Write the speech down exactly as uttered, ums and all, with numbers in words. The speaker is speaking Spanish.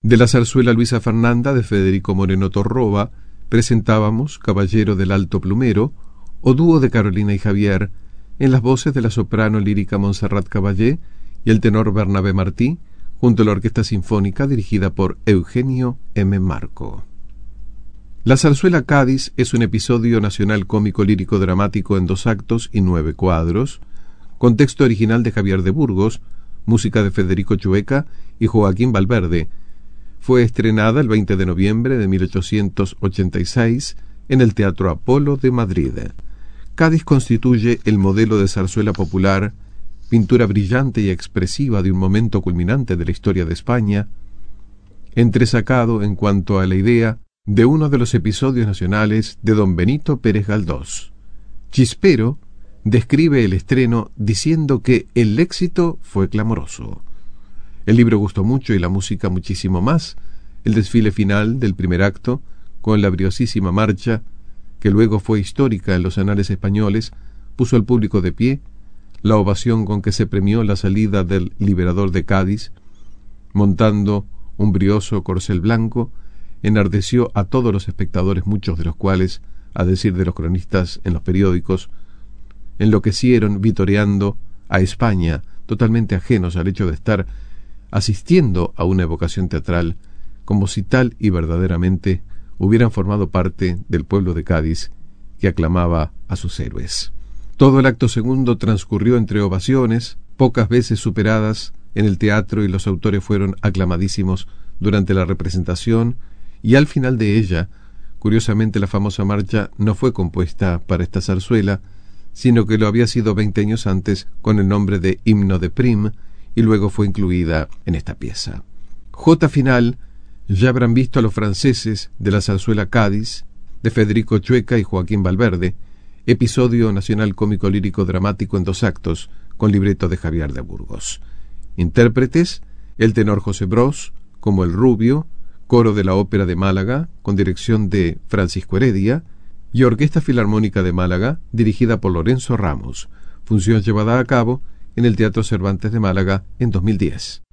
De la zarzuela Luisa Fernanda de Federico Moreno Torroba presentábamos Caballero del Alto Plumero o Dúo de Carolina y Javier, en las voces de la soprano lírica Montserrat Caballé y el tenor Bernabé Martí, junto a la Orquesta Sinfónica dirigida por Eugenio M. Marco. La zarzuela Cádiz es un episodio nacional cómico lírico dramático en dos actos y nueve cuadros, con texto original de Javier de Burgos, música de Federico Chueca y Joaquín Valverde. Fue estrenada el veinte de noviembre de mil ochocientos ochenta y seis en el Teatro Apolo de Madrid. Cádiz constituye el modelo de zarzuela popular, pintura brillante y expresiva de un momento culminante de la historia de España, entresacado en cuanto a la idea de uno de los episodios nacionales de don Benito Pérez Galdós. Chispero describe el estreno diciendo que el éxito fue clamoroso. El libro gustó mucho y la música muchísimo más. El desfile final del primer acto, con la briosísima marcha, que luego fue histórica en los anales españoles, puso al público de pie. La ovación con que se premió la salida del liberador de Cádiz, montando un brioso corcel blanco, enardeció a todos los espectadores, muchos de los cuales, a decir de los cronistas en los periódicos, enloquecieron vitoreando a España, totalmente ajenos al hecho de estar asistiendo a una evocación teatral, como si tal y verdaderamente hubieran formado parte del pueblo de Cádiz que aclamaba a sus héroes. Todo el acto segundo transcurrió entre ovaciones, pocas veces superadas en el teatro, y los autores fueron aclamadísimos durante la representación, y al final de ella, curiosamente, la famosa marcha no fue compuesta para esta zarzuela, sino que lo había sido veinte años antes con el nombre de Himno de Prim, y luego fue incluida en esta pieza. Jota final, ya habrán visto a los franceses de la zarzuela Cádiz, de Federico Chueca y Joaquín Valverde, episodio nacional cómico lírico dramático en dos actos, con libreto de Javier de Burgos. Intérpretes: el tenor José Bros, como el Rubio, coro de la Ópera de Málaga, con dirección de Francisco Heredia, y Orquesta Filarmónica de Málaga, dirigida por Lorenzo Ramos, función llevada a cabo en el Teatro Cervantes de Málaga en dos mil diez.